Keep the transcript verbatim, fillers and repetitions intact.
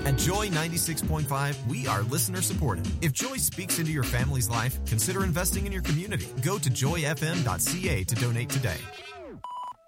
At Joy ninety-six point five, we are listener supported. If Joy speaks into your family's life, consider investing in your community. Go to joy f m dot c a to donate today.